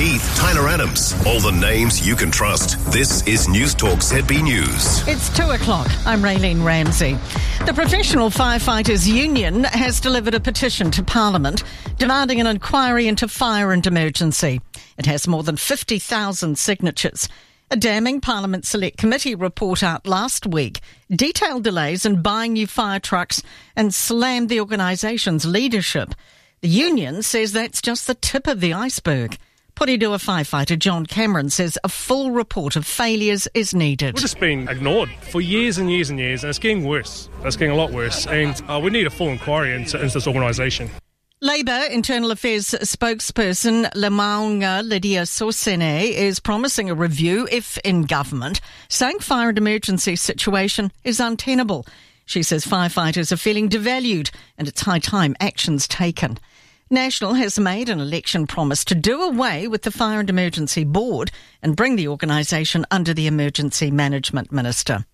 Keith, Tyler Adams. All the names you can trust. This is News Talk ZB News. It's 2:00. I'm Raylene Ramsey. The Professional Firefighters Union has delivered a petition to Parliament demanding an inquiry into fire and emergency. It has more than 50,000 signatures. A damning Parliament Select Committee report out last week detailed delays in buying new fire trucks and slammed the organisation's leadership. The union says that's just the tip of the iceberg. Porirua firefighter John Cameron says a full report of failures is needed. We're just being ignored for years and years and years, and it's getting worse. It's getting a lot worse, and we need a full inquiry into this organisation. Labour Internal Affairs spokesperson Lemaunga Lydia Sorsene is promising a review if in government, saying fire and emergency situation is untenable. She says firefighters are feeling devalued and it's high time action's taken. National has made an election promise to do away with the Fire and Emergency Board and bring the organisation under the Emergency Management Minister.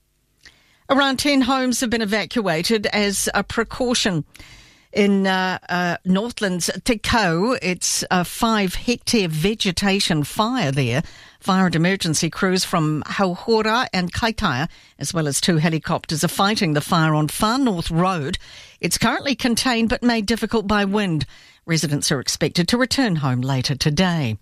Around 10 homes have been evacuated as a precaution. In Northland's Tekau, it's a 5-hectare vegetation fire there. Fire and emergency crews from Hauhora and Kaitaia, as well as 2 helicopters, are fighting the fire on Far North Road. It's currently contained but made difficult by wind. Residents are expected to return home later today.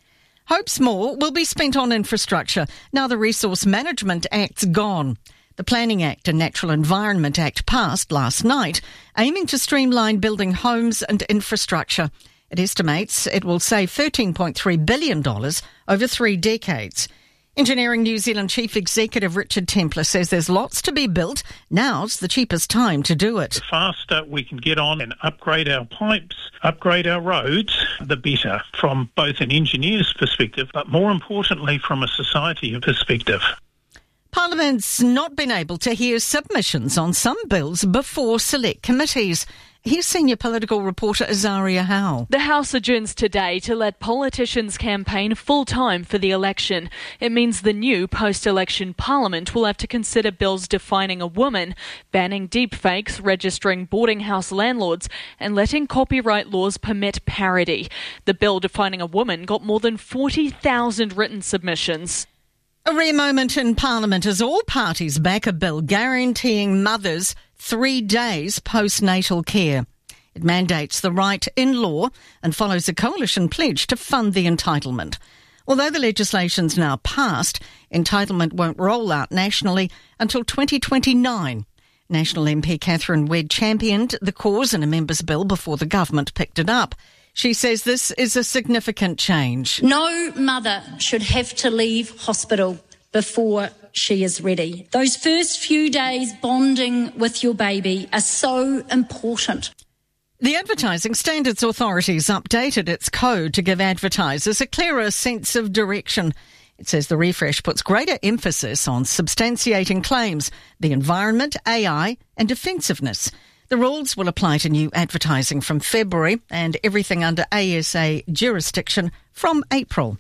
Hopes more will be spent on infrastructure now the Resource Management Act's gone. The Planning Act and Natural Environment Act passed last night, aiming to streamline building homes and infrastructure. It estimates it will save $13.3 billion over 3 decades. Engineering New Zealand Chief Executive Richard Templer says there's lots to be built. Now's the cheapest time to do it. The faster we can get on and upgrade our pipes, upgrade our roads, the better, from both an engineer's perspective, but more importantly from a society perspective. Parliament's not been able to hear submissions on some bills before select committees. Here's senior political reporter Azaria Howe. The House adjourns today to let politicians campaign full-time for the election. It means the new post-election Parliament will have to consider bills defining a woman, banning deepfakes, registering boarding house landlords, and letting copyright laws permit parody. The bill defining a woman got more than 40,000 written submissions. A rare moment in Parliament as all parties back a bill guaranteeing mothers 3 days postnatal care. It mandates the right in law and follows a coalition pledge to fund the entitlement. Although the legislation's now passed, entitlement won't roll out nationally until 2029. National MP Catherine Wedd championed the cause in a member's bill before the government picked it up. She says this is a significant change. No mother should have to leave hospital before she is ready. Those first few days bonding with your baby are so important. The Advertising Standards Authority's updated its code to give advertisers a clearer sense of direction. It says the refresh puts greater emphasis on substantiating claims, the environment, AI and defensiveness. The rules will apply to new advertising from February and everything under ASA jurisdiction from April.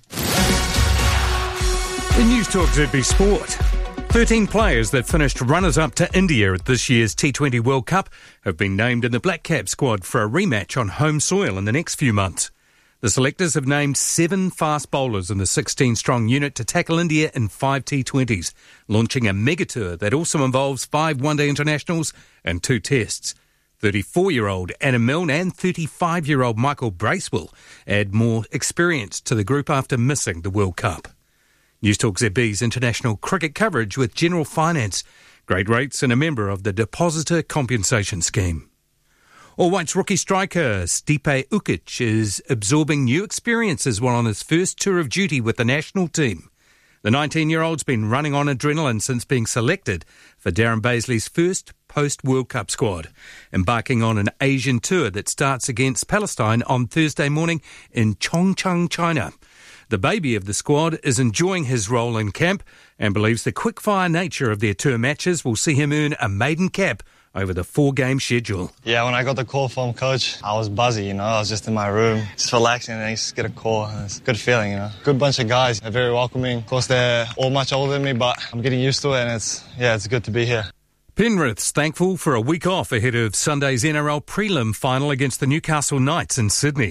In News Talk ZB Sport, 13 players that finished runners-up to India at this year's T20 World Cup have been named in the Black Cap squad for a rematch on home soil in the next few months. The selectors have named 7 fast bowlers in the 16-strong unit to tackle India in 5 T20s, launching a mega tour that also involves 5 one-day internationals and 2 tests. 34-year-old Anna Milne and 35-year-old Michael Bracewell add more experience to the group after missing the World Cup. News Talk ZB's international cricket coverage with General Finance, great rates and a member of the Depositor Compensation Scheme. All Whites rookie striker Stipe Ukic is absorbing new experiences while on his first tour of duty with the national team. The 19-year-old's been running on adrenaline since being selected for Darren Bazley's first post-World Cup squad, embarking on an Asian tour that starts against Palestine on Thursday morning in Chongqing, China. The baby of the squad is enjoying his role in camp and believes the quick-fire nature of their tour matches will see him earn a maiden cap over the 4-game schedule. Yeah, when I got the call from coach, I was buzzy, I was just in my room, just relaxing, and I just get a call. And it's a good feeling, Good bunch of guys, they're very welcoming. Of course, they're all much older than me, but I'm getting used to it, and it's good to be here. Penrith's thankful for a week off ahead of Sunday's NRL prelim final against the Newcastle Knights in Sydney.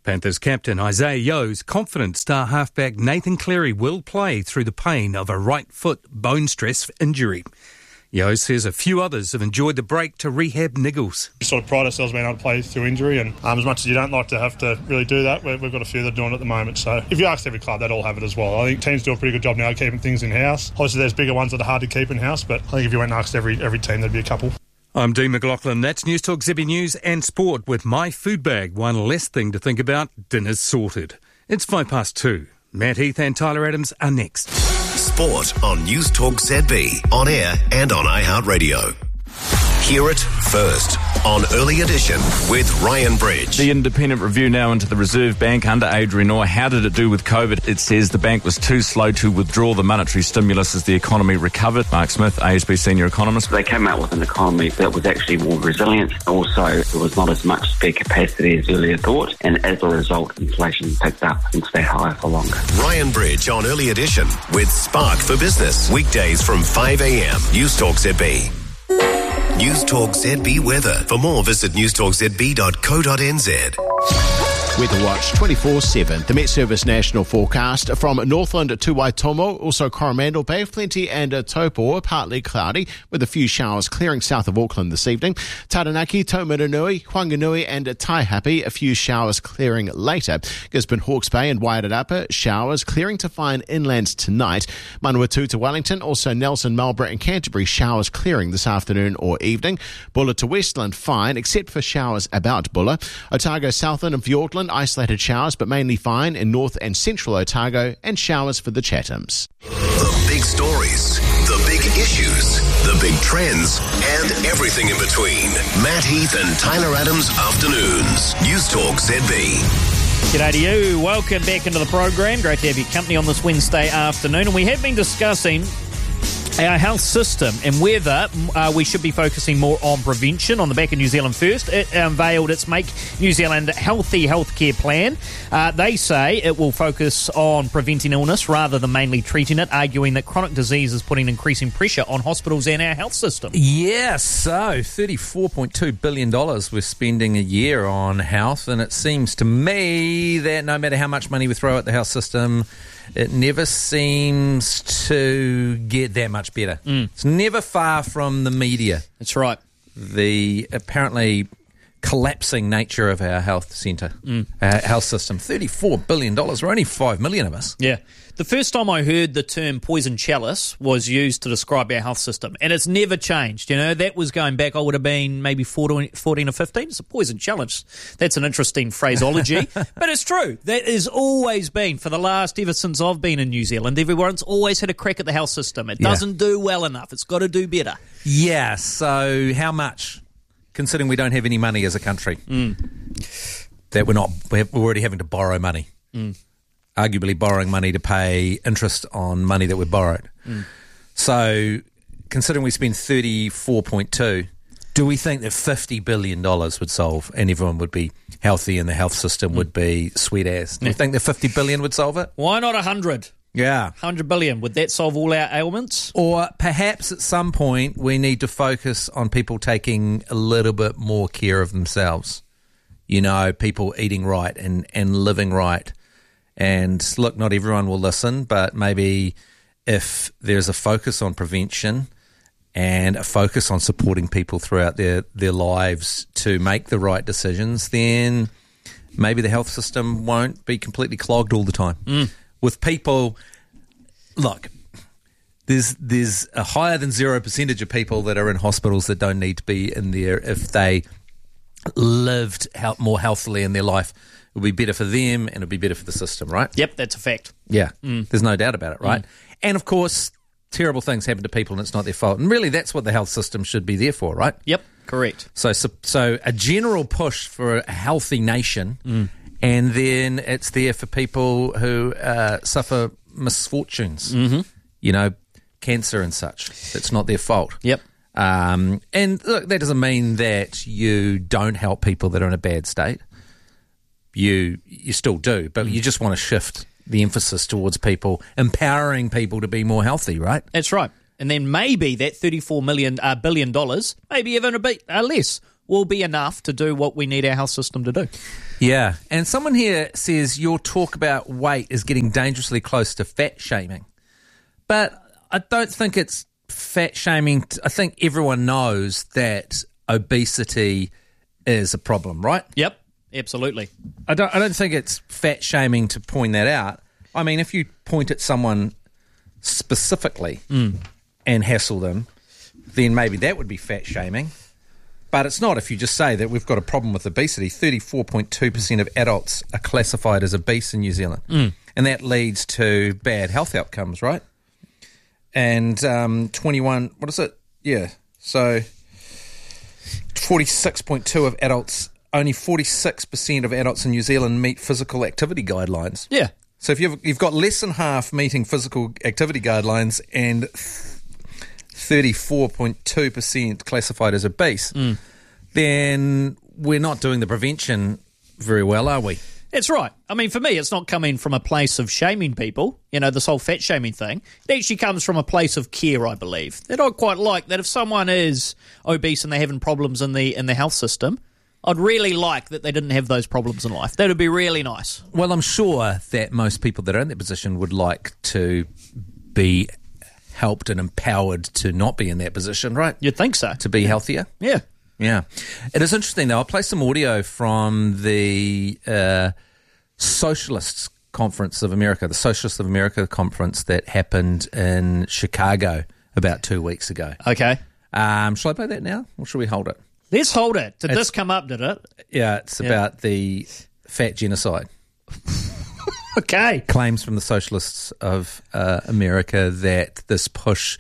Panthers captain Isaiah Yo's confident star halfback Nathan Cleary will play through the pain of a right foot bone stress injury. Yo says a few others have enjoyed the break to rehab niggles. We sort of pride ourselves being able to play through injury, and as much as you don't like to have to really do that, we've got a few that are doing it at the moment. So if you ask every club, they'd all have it as well. I think teams do a pretty good job now keeping things in-house. Obviously there's bigger ones that are hard to keep in-house, but I think if you went and asked every team, there'd be a couple. I'm Dean McLaughlin. That's News Talk ZB News and Sport with My Food Bag. One less thing to think about. Dinner's sorted. It's 2:05. Matt Heath and Tyler Adams are next. Sport on News Talk ZB, on air and on iHeartRadio. Hear it first on Early Edition with Ryan Bridge. The independent review now into the Reserve Bank under Adrian Orr. How did it do with COVID? It says the bank was too slow to withdraw the monetary stimulus as the economy recovered. Mark Smith, ASB senior economist. They came out with an economy that was actually more resilient. Also, there was not as much spare capacity as earlier thought, and as a result, inflation picked up and stayed higher for longer. Ryan Bridge on Early Edition with Spark for Business. Weekdays from 5 a.m. News Talk ZB. News Talk ZB weather. For more, visit newstalkzb.co.nz. Weather Watch 24/7. The Met Service national forecast from Northland to Waitomo, also Coromandel Bay, Plenty and Taupo, partly cloudy with a few showers clearing south of Auckland this evening. Taranaki, Taumarunui, Whanganui and Taihape, a few showers clearing later. Gisborne, Hawke's Bay and Waiarapa, showers clearing to fine inland tonight. Manawatu to Wellington, also Nelson, Marlborough and Canterbury, showers clearing this afternoon or evening. Bulla to Westland, fine, except for showers about Bulla. Otago, Southland and Fiordland, isolated showers, but mainly fine in north and central Otago, and showers for the Chathams. The big stories, the big issues, the big trends, and everything in between. Matt Heath and Tyler Adams Afternoons. News Talk ZB. G'day to you. Welcome back into the program. Great to have your company on this Wednesday afternoon. And we have been discussing our health system and whether we should be focusing more on prevention. On the back of New Zealand First, it unveiled its Make New Zealand Healthy Healthcare Plan. They say it will focus on preventing illness rather than mainly treating it, arguing that chronic disease is putting increasing pressure on hospitals and our health system. Yeah, so $34.2 billion we're spending a year on health, and it seems to me that no matter how much money we throw at the health system, it never seems to get that much better. It's never far from the media. That's right. The apparently collapsing nature of our health centre, our health system. $34 billion. We're only 5 million of us. Yeah. The first time I heard the term poison chalice was used to describe our health system, and it's never changed. You know, that was going back, I would have been maybe 14 or 15. It's a poison chalice. That's an interesting phraseology, but it's true. That has always been, for the last, ever since I've been in New Zealand, everyone's always had a crack at the health system. It doesn't do well enough. It's got to do better. Yeah, so how much, considering we don't have any money as a country, that we're already having to borrow money. Arguably borrowing money to pay interest on money that we borrowed. So, considering we spend 34.2, do we think that $50 billion would solve and everyone would be healthy and the health system would be sweet ass? Do you think that $50 billion would solve it? Why not 100? Yeah. 100 billion. Would that solve all our ailments? Or perhaps at some point we need to focus on people taking a little bit more care of themselves. You know, people eating right and living right. And look, not everyone will listen, but maybe if there's a focus on prevention and a focus on supporting people throughout their lives to make the right decisions, then maybe the health system won't be completely clogged all the time. With people, look, there's a higher than 0% of people that are in hospitals that don't need to be in there if they lived more healthily in their life. It would be better for them and it would be better for the system, right? Yep, that's a fact. Yeah, there's no doubt about it, right? And of course, terrible things happen to people and it's not their fault. And really, that's what the health system should be there for, right? Yep, correct. So a general push for a healthy nation, and then it's there for people who suffer misfortunes, you know, cancer and such. It's not their fault. Yep. And look, that doesn't mean that you don't help people that are in a bad state. You still do, but you just want to shift the emphasis towards people, empowering people to be more healthy, right? That's right. And then maybe that $34 billion, maybe even a bit less, will be enough to do what we need our health system to do. Yeah, and someone here says your talk about weight is getting dangerously close to fat shaming. But I don't think it's fat shaming. I think everyone knows that obesity is a problem, right? Yep, absolutely. I don't think it's fat shaming to point that out. I mean, if you point at someone specifically and hassle them, then maybe that would be fat shaming. But it's not if you just say that we've got a problem with obesity. 34.2% of adults are classified as obese in New Zealand. And that leads to bad health outcomes, right? And 21, what is it? Yeah, so 46.2 of adults, only 46% of adults in New Zealand meet physical activity guidelines. Yeah. So if you've got less than half meeting physical activity guidelines and 34.2% classified as obese, then we're not doing the prevention very well, are we? That's right. I mean, for me, it's not coming from a place of shaming people, this whole fat shaming thing. It actually comes from a place of care, I believe. That I quite like that if someone is obese and they're having problems in the health system, I'd really like that they didn't have those problems in life. That would be really nice. Well, I'm sure that most people that are in that position would like to be helped and empowered to not be in that position, right? You'd think so. To be healthier. Yeah. Yeah. It is interesting, though. I'll play some audio from the Socialists Conference of America, the Socialists of America conference that happened in Chicago about 2 weeks ago. Okay. Shall I play that now, or should we hold it? Let's hold it. Did this come up, did it? Yeah, it's about the fat genocide. Okay. Claims from the Socialists of America that this push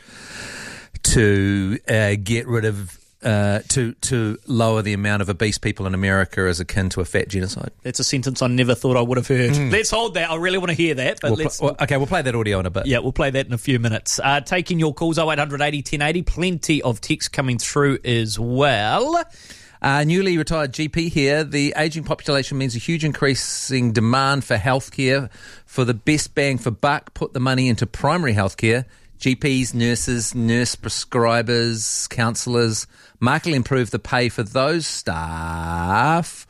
to get rid of, to lower the amount of obese people in America is akin to a fat genocide. That's a sentence I never thought I would have heard. Let's hold that. I really want to hear that. But we'll play that audio in a bit. Yeah, we'll play that in a few minutes. Taking your calls, 0800 80 1080. Plenty of texts coming through as well. Newly retired GP here. The ageing population means a huge increasing demand for healthcare. For the best bang for buck, put the money into primary healthcare. GPs, nurses, nurse prescribers, counsellors, markedly improve the pay for those staff,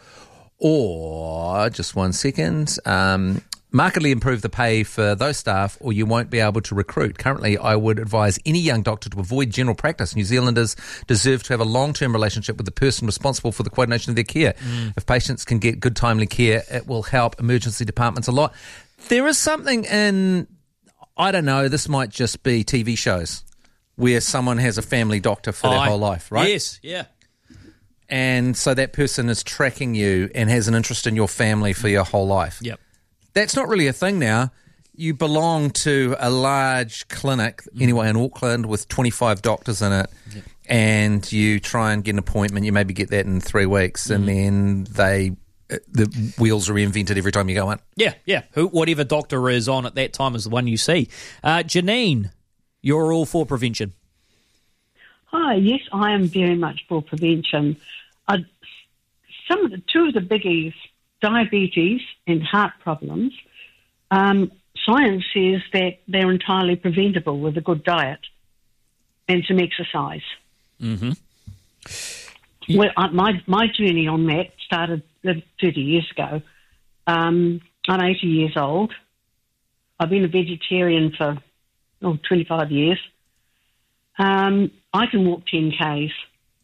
or, just 1 second, markedly improve the pay for those staff or you won't be able to recruit. Currently, I would advise any young doctor to avoid general practice. New Zealanders deserve to have a long-term relationship with the person responsible for the coordination of their care. If patients can get good, timely care, it will help emergency departments a lot. There is something in, I don't know, this might just be TV shows where someone has a family doctor for their whole life, right? Yes, yeah. And so that person is tracking you and has an interest in your family for your whole life. Yep. That's not really a thing now. You belong to a large clinic, anyway, in Auckland with 25 doctors in it, and you try and get an appointment. You maybe get that in 3 weeks, and then the wheels are reinvented every time you go in. Yeah, yeah. Whatever doctor is on at that time is the one you see. Janine, you're all for prevention. Hi, yes, I am very much for prevention. Two of the biggies, diabetes and heart problems, science says that they're entirely preventable with a good diet and some exercise. Mm-hmm. Well, my journey on that started 30 years ago. I'm 80 years old. I've been a vegetarian for 25 years. I can walk 10 Ks.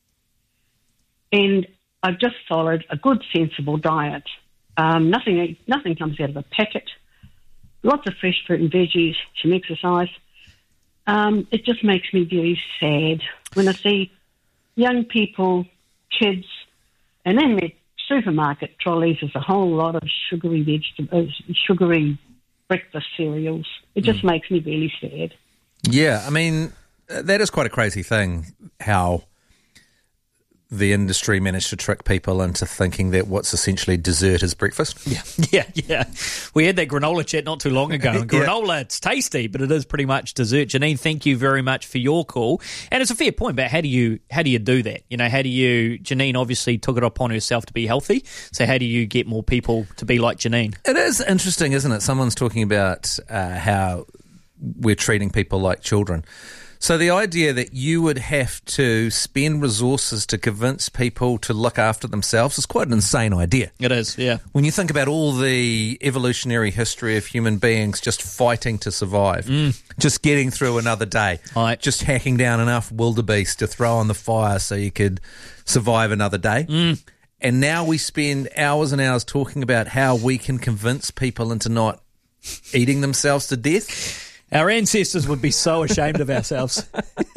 And I've just followed a good, sensible diet. Nothing comes out of a packet. Lots of fresh fruit and veggies, some exercise. It just makes me very sad when I see young people, kids, and in their supermarket trolleys there's a whole lot of sugary breakfast cereals. It just makes me really sad. Yeah, I mean, that is quite a crazy thing, how the industry managed to trick people into thinking that what's essentially dessert is breakfast. Yeah. We had that granola chat not too long ago. And granola, it's tasty, but it is pretty much dessert. Janine, thank you very much for your call. And it's a fair point, but how do you do that? Janine obviously took it upon herself to be healthy. So how do you get more people to be like Janine? It is interesting, isn't it? Someone's talking about how we're treating people like children. So the idea that you would have to spend resources to convince people to look after themselves is quite an insane idea. It is, yeah. When you think about all the evolutionary history of human beings just fighting to survive, just getting through another day, just hacking down enough wildebeest to throw on the fire so you could survive another day. And now we spend hours and hours talking about how we can convince people into not eating themselves to death. Our ancestors would be so ashamed of ourselves.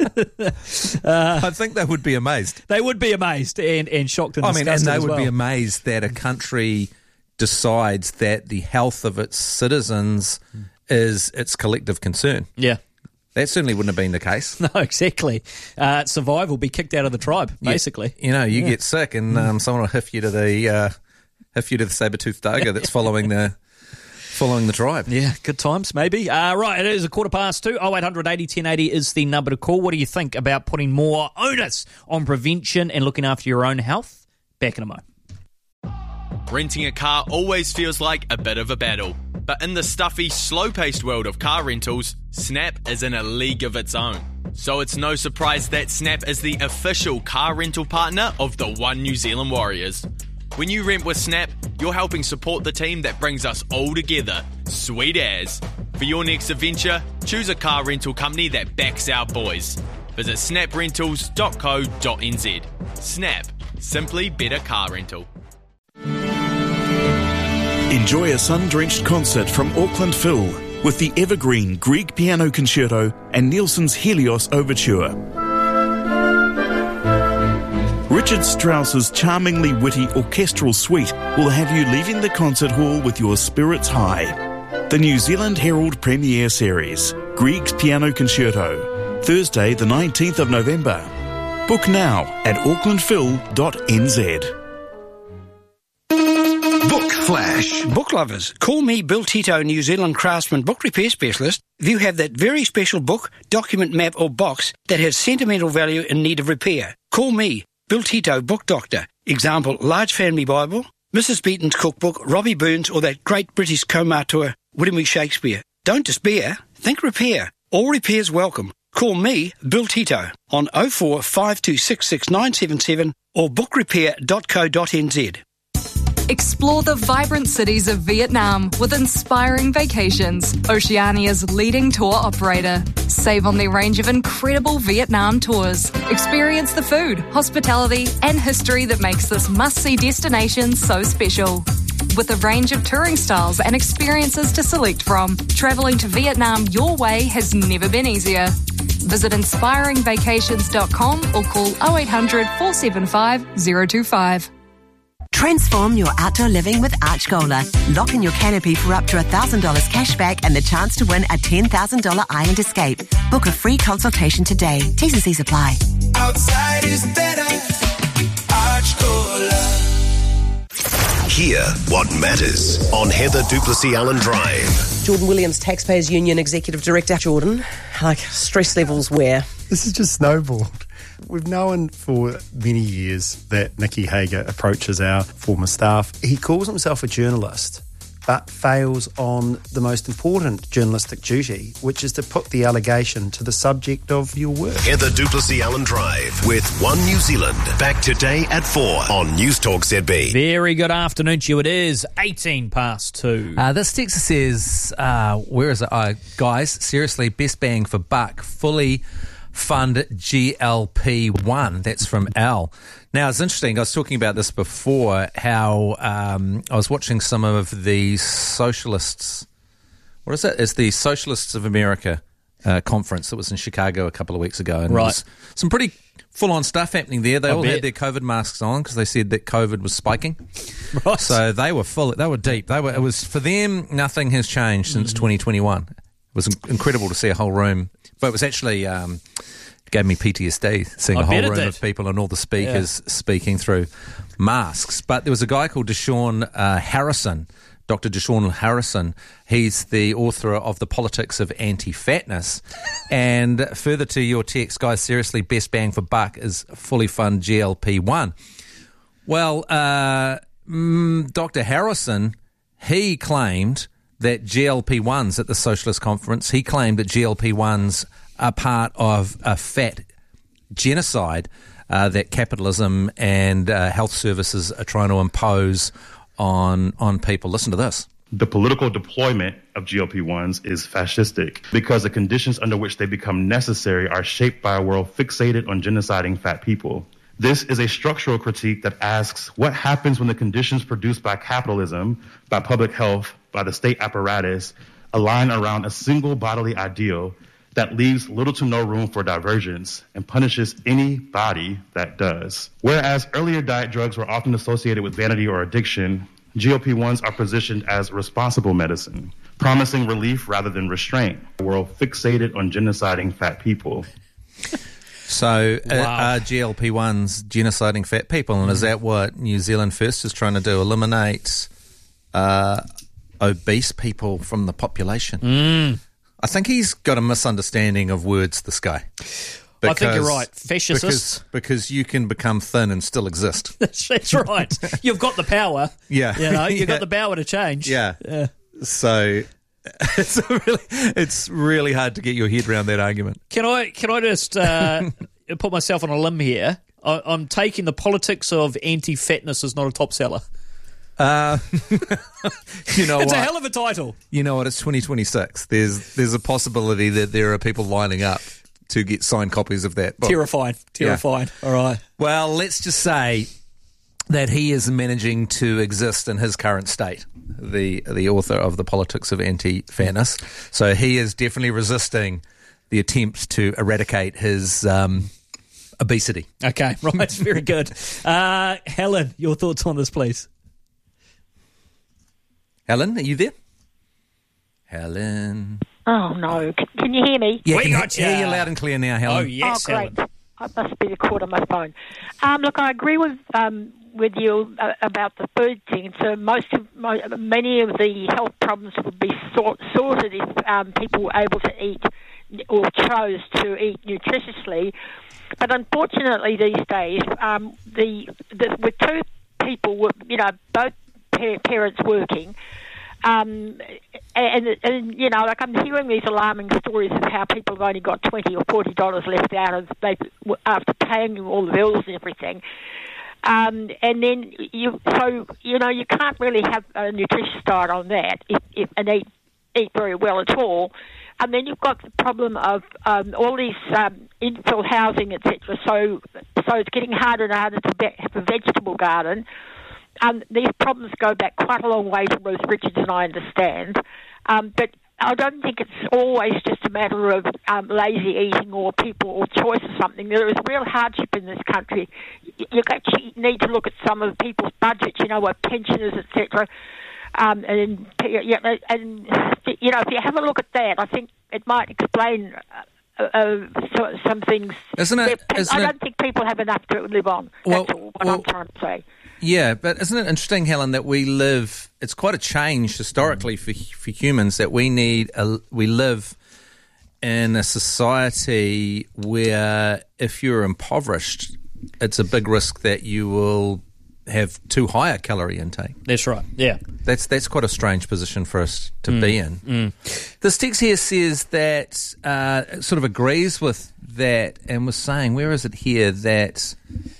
I think they would be amazed. They would be amazed and shocked and disgusted and they as would well. be amazed that a country decides that the health of its citizens is its collective concern. Yeah. That certainly wouldn't have been the case. No, exactly. Survival will be kicked out of the tribe, basically. You know, you get sick and someone will hiff you to the saber-toothed tiger that's following the tribe. Yeah, good times, maybe. Right, it is 2:15. 0800 80 1080 is the number to call. What do you think about putting more onus on prevention and looking after your own health? Back in a moment. Renting a car always feels like a bit of a battle. But in the stuffy, slow-paced world of car rentals, Snap is in a league of its own. So it's no surprise that Snap is the official car rental partner of the One New Zealand Warriors. When you rent with Snap, you're helping support the team that brings us all together. Sweet as. For your next adventure, choose a car rental company that backs our boys. Visit snaprentals.co.nz. Snap. Simply better car rental. Enjoy a sun-drenched concert from Auckland Phil with the evergreen Grieg Piano Concerto and Nielsen's Helios Overture. Richard Strauss's charmingly witty orchestral suite will have you leaving the concert hall with your spirits high. The New Zealand Herald Premiere Series, Grieg's Piano Concerto, Thursday the 19th of November. Book now at aucklandphil.nz. Book Flash. Book lovers, call me Bill Tito, New Zealand Craftsman Book Repair Specialist, if you have that very special book, document, map or box that has sentimental value in need of repair. Call me, Bill Tito, Book Doctor. Example, Large Family Bible, Mrs. Beaton's Cookbook, Robbie Burns or that great British Kaumatua, William E. Shakespeare. Don't despair, think repair. All repairs welcome. Call me, Bill Tito, on 04 5266 or bookrepair.co.nz. Explore the vibrant cities of Vietnam with Inspiring Vacations, Oceania's leading tour operator. Save on their range of incredible Vietnam tours. Experience the food, hospitality, and history that makes this must-see destination so special. With a range of touring styles and experiences to select from, travelling to Vietnam your way has never been easier. Visit inspiringvacations.com or call 0800 475 025. Transform your outdoor living with Archgola. Lock in your canopy for up to $1,000 cash back and the chance to win a $10,000 Iron Escape. Book a free consultation today. T's and C's apply. Outside is better. Archgola. Hear what matters on Heather Duplessis Allen Drive. Jordan Williams, Taxpayers Union Executive Director. Jordan, like stress levels where? This has just snowballed. We've known for many years that Nicky Hager approaches our former staff. He calls himself a journalist, but fails on the most important journalistic duty, which is to put the allegation to the subject of your work. Heather Duplessis Allen Drive with One New Zealand. Back today at 4 on News Talk ZB. Very good afternoon to you. It is 2:18. This text says, where is it? Guys, seriously, best bang for buck. Fully fund GLP-1. That's from Al. Now, it's interesting. I was talking about this before, how I was watching some of the socialists. What is it? It's the Socialists of America conference that was in Chicago a couple of weeks ago. And right. There was some pretty full-on stuff happening there. They all had their COVID masks on because they said that COVID was spiking. Right. So they were full. They were deep. It was, for them, nothing has changed since 2021. It was incredible to see a whole room. But it was actually gave me PTSD seeing a whole room of people and all the speakers speaking through masks. But there was a guy called Deshaun Harrison, Dr. Deshaun Harrison. He's the author of The Politics of Anti-Fatness. And further to your text, guys, seriously, best bang for buck is fully fund GLP-1. Well, Dr. Harrison, he claimed that GLP-1s at the Socialist Conference, he claimed that GLP-1s are part of a fat genocide that capitalism and health services are trying to impose on people. Listen to this. The political deployment of GLP-1s is fascistic because the conditions under which they become necessary are shaped by a world fixated on genociding fat people. This is a structural critique that asks what happens when the conditions produced by capitalism, by public health, by the state apparatus align around a single bodily ideal that leaves little to no room for divergence and punishes any body that does. Whereas earlier diet drugs were often associated with vanity or addiction, GLP-1s are positioned as responsible medicine, promising relief rather than restraint. A world fixated on genociding fat people. So are GLP-1s genociding fat people? And is that what New Zealand First is trying to do? Eliminate obese people from the population? I think he's got a misunderstanding of words, this guy. I think you're right. Fascists. Because you can become thin and still exist. That's right. You've got the power. Yeah. You know, you've got the power to change. Yeah. So it's really hard to get your head around that argument. Can I just put myself on a limb here? I'm taking the politics of anti-fatness as not a top seller. You know it's what? a hell of a title. You know what? It's 2026. There's a possibility that there are people lining up to get signed copies of that book. Terrifying. Yeah. All right. Well, let's just say that he is managing to exist in his current state, the author of The Politics of Anti-Fatness. So he is definitely resisting the attempt to eradicate his obesity. Okay, right. Very good. Helen, your thoughts on this, please. Helen, are you there? Helen. Oh, no. Can you hear me? Yeah, we got you. Hear you loud and clear now, Helen. Oh, yes, great. Helen. I must be the cord on my phone. Look, I agree with you about the food thing. So many of the health problems would be sorted if people were able to eat or chose to eat nutritiously. But unfortunately, these days, with two people, both parents working. And you know, like I'm hearing these alarming stories of how people have only got $20 or $40 left out after paying all the bills and everything. And then you can't really have a nutritious diet on that and eat very well at all. And then you've got the problem of all these infill housing, etc. So it's getting harder and harder to have a vegetable garden. These problems go back quite a long way to Ruth Richardson, I understand. But I don't think it's always just a matter of lazy eating or choice or something. There is real hardship in this country. You actually need to look at some of people's budgets, with pensioners, etc. And if you have a look at that, I think it might explain some things. I don't think people have enough to live on. That's all what I'm trying to say. Yeah, but isn't it interesting, Helen, that it's quite a change historically for humans that we live in a society where if you're impoverished, it's a big risk that you will have too high a calorie intake. That's right, yeah. That's quite a strange position for us to be in. This text here says that, sort of agrees with that and was saying, where is it here, that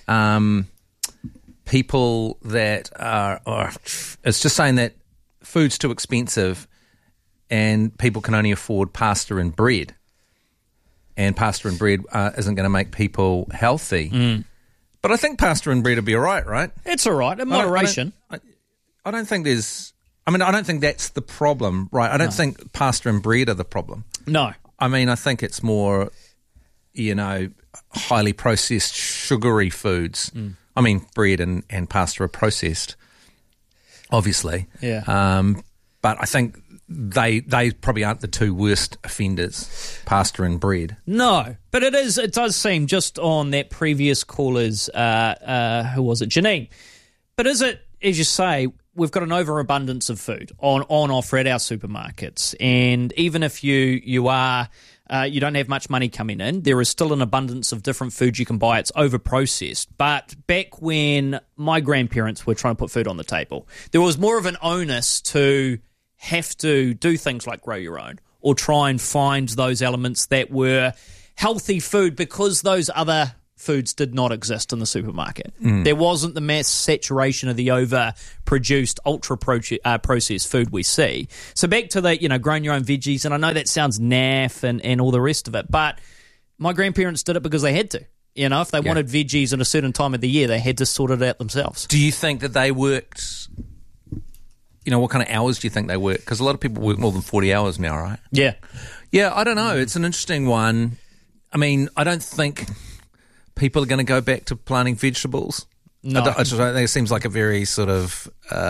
people that it's just saying that food's too expensive and people can only afford pasta and bread. And pasta and bread isn't going to make people healthy. But I think pasta and bread will be all right? It's all right, in moderation. I don't think I don't think that's the problem, right? I don't think pasta and bread are the problem. No. I mean, I think it's more, highly processed, sugary foods. I mean, bread and pasta are processed, obviously. Yeah. But I think they probably aren't the two worst offenders, pasta and bread. No, but it does seem, just on that previous caller's, who was it, Janine, but is it, as you say, we've got an overabundance of food on offer at our supermarkets, and even if you are you don't have much money coming in, there is still an abundance of different foods you can buy. It's over-processed. But back when my grandparents were trying to put food on the table, there was more of an onus to have to do things like grow your own or try and find those elements that were healthy food because those other foods did not exist in the supermarket. There wasn't the mass saturation of the overproduced, ultra-processed food we see. So back to the, growing your own veggies, and I know that sounds naff and all the rest of it, but my grandparents did it because they had to. If they wanted veggies at a certain time of the year, they had to sort it out themselves. Do you think that they worked, what kind of hours do you think they work? Because a lot of people work more than 40 hours now, right? Yeah. Yeah, I don't know. It's an interesting one. I mean, I don't think people are going to go back to planting vegetables. No. I just think it seems like a very sort of,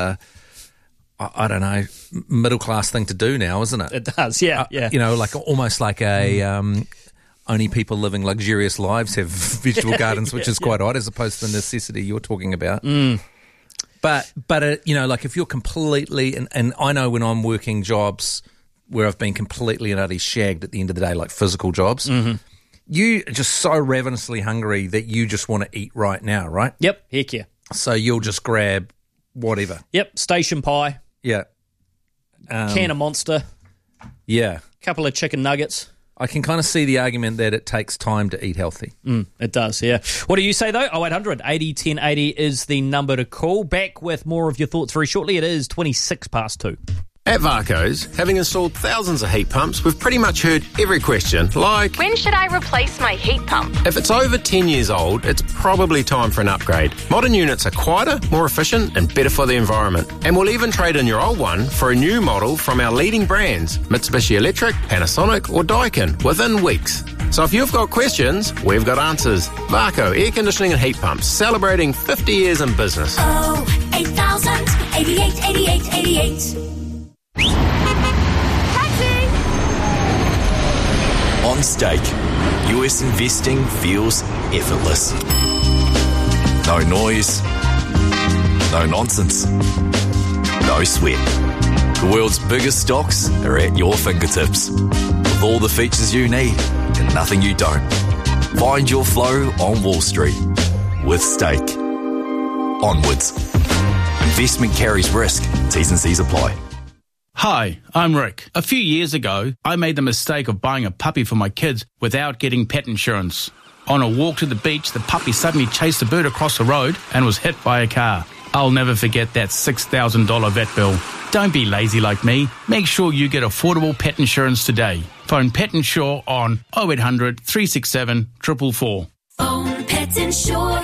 I don't know, middle-class thing to do now, isn't it? It does, yeah. Like almost like a... only people living luxurious lives have vegetable gardens, which is quite odd, as opposed to the necessity you're talking about. But like if you're completely, and I know when I'm working jobs where I've been completely and utterly shagged at the end of the day, like physical jobs, you are just so ravenously hungry that you just want to eat right now, right? Yep, heck yeah. So you'll just grab whatever. Yep, station pie. Yeah. Can of Monster. Yeah. Couple of chicken nuggets. I can kind of see the argument that it takes time to eat healthy. It does, yeah. What do you say, though? 0800 80 1080 is the number to call. Back with more of your thoughts very shortly. It is 2:26. At Varco's, having installed thousands of heat pumps, we've pretty much heard every question, like... when should I replace my heat pump? If it's over 10 years old, it's probably time for an upgrade. Modern units are quieter, more efficient, and better for the environment. And we'll even trade in your old one for a new model from our leading brands, Mitsubishi Electric, Panasonic, or Daikin, within weeks. So if you've got questions, we've got answers. Varco Air Conditioning and Heat Pumps, celebrating 50 years in business. 8000 88 88 88. On Stake, US investing feels effortless. No noise, no nonsense, no sweat. The world's biggest stocks are at your fingertips, with all the features you need and nothing you don't. Find your flow on Wall Street with Stake. Onwards. Investment carries risk. T's and C's apply. Hi, I'm Rick. A few years ago, I made the mistake of buying a puppy for my kids without getting pet insurance. On a walk to the beach, the puppy suddenly chased a bird across the road and was hit by a car. I'll never forget that $6,000 vet bill. Don't be lazy like me. Make sure you get affordable pet insurance today. Phone Pet Insure on 0800 367 444. Phone Pet Insure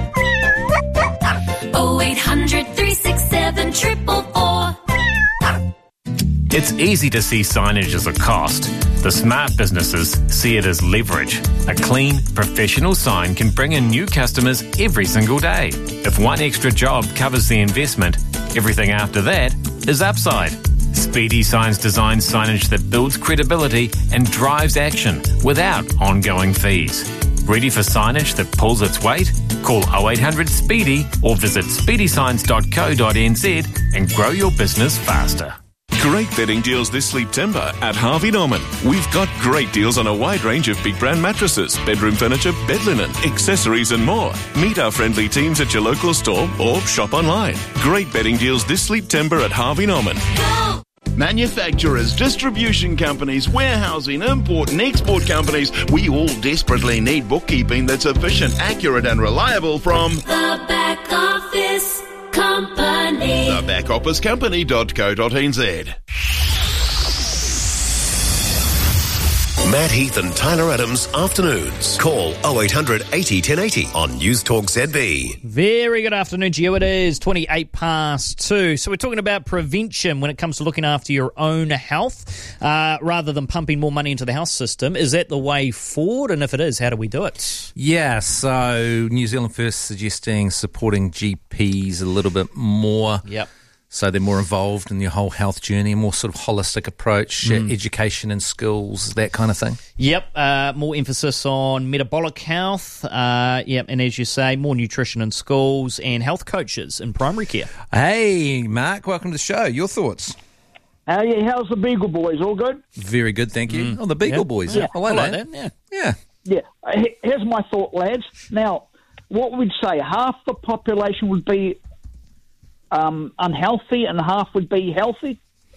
0800 367 444. It's easy to see signage as a cost. The smart businesses see it as leverage. A clean, professional sign can bring in new customers every single day. If one extra job covers the investment, everything after that is upside. Speedy Signs designs signage that builds credibility and drives action without ongoing fees. Ready for signage that pulls its weight? Call 0800 SPEEDY or visit speedysigns.co.nz and grow your business faster. Great bedding deals this September at Harvey Norman. We've got great deals on a wide range of big brand mattresses, bedroom furniture, bed linen, accessories and more. Meet our friendly teams at your local store or shop online. Great bedding deals this September at Harvey Norman. Go! Manufacturers, distribution companies, warehousing, import and export companies, we all desperately need bookkeeping that's efficient, accurate and reliable from The Back Office Company. thebackofficecompany.co.nz. Matt Heath and Tyler Adams afternoons. Call 0800 80 1080 on News Talk ZB. Very good afternoon to you. It is 2:28. So we're talking about prevention when it comes to looking after your own health rather than pumping more money into the health system. Is that the way forward? And if it is, how do we do it? Yeah, so New Zealand First suggesting supporting GPs a little bit more. Yep. So they're more involved in your whole health journey, a more sort of holistic approach, education and skills, that kind of thing. Yep, more emphasis on metabolic health, and as you say, more nutrition in schools and health coaches in primary care. Hey, Mark, welcome to the show. Your thoughts? How's the Beagle Boys? All good? Very good, thank you. Oh, the Beagle Boys. Yeah. I like that. Yeah. Here's my thought, lads. Now, what we'd say, half the population would be unhealthy and half would be healthy.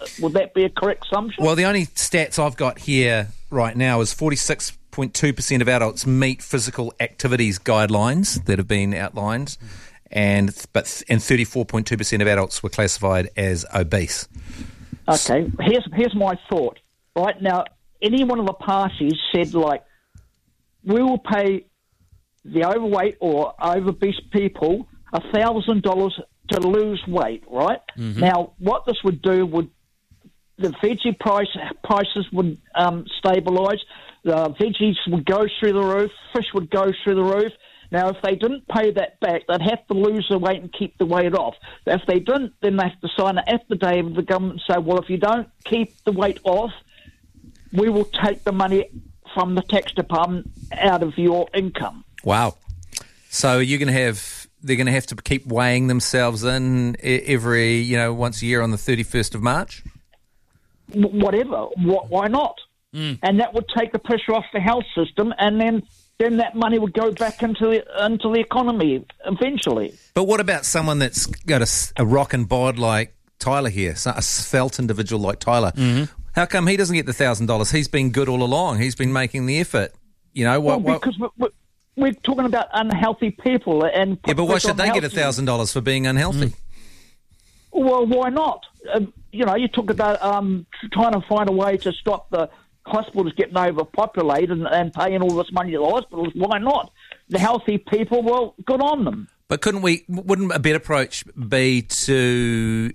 Would that be a correct assumption? Well, the only stats I've got here right now is 46.2% of adults meet physical activities guidelines that have been outlined, and 34.2% of adults were classified as obese. Okay, here's my thought. Right now, any one of the parties said, like, we will pay the overweight or obese people $1,000 to lose weight, right? Mm-hmm. Now, what this would do would the veggie prices would stabilise. The veggies would go through the roof. Fish would go through the roof. Now, if they didn't pay that back, they'd have to lose the weight and keep the weight off. If they didn't, then they have to sign an affidavit with the government and say, well, if you don't keep the weight off, we will take the money from the tax department out of your income. Wow. So they're going to have to keep weighing themselves in every, once a year on the 31st of March? Whatever. Why not? And that would take the pressure off the health system, and then that money would go back into the economy eventually. But what about someone that's got a rock and bod like Tyler here, a svelte individual like Tyler? Mm-hmm. How come he doesn't get the $1,000? He's been good all along. He's been making the effort. Because we're talking about unhealthy people. Yeah, but why should they get $1,000 for being unhealthy? Well, why not? You talk about trying to find a way to stop the hospitals getting overpopulated and paying all this money to the hospitals. Why not? The healthy people, well, good on them. But wouldn't a better approach be to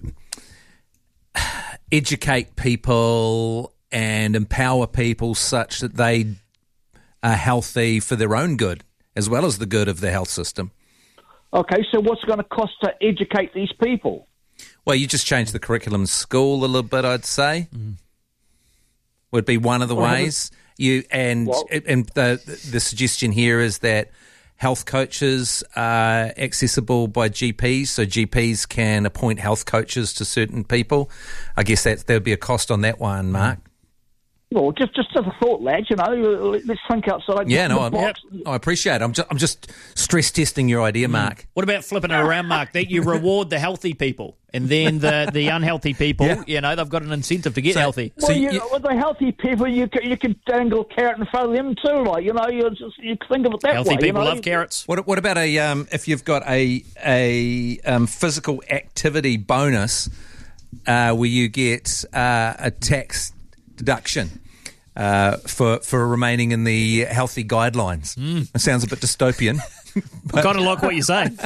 educate people and empower people such that they are healthy for their own good as well as the good of the health system? Okay, so what's it going to cost to educate these people? Well, you just change the curriculum in school a little bit, I'd say. Would be one of the ways. The suggestion here is that health coaches are accessible by GPs, so GPs can appoint health coaches to certain people. I guess there'd be a cost on that one, Mark. Well, just as a thought, lads, let's think outside the box. I appreciate it. I'm just stress testing your idea, Mark. What about flipping it around, Mark? That you reward the healthy people, and then the unhealthy people, they've got an incentive to get healthy. Well, with the healthy people, you can dangle a carrot in front of them too, you think of it that healthy way. Healthy people love carrots. What about if you've got a physical activity bonus, where you get a tax deduction for remaining in the healthy guidelines? It sounds a bit dystopian. I kind of like what you're saying.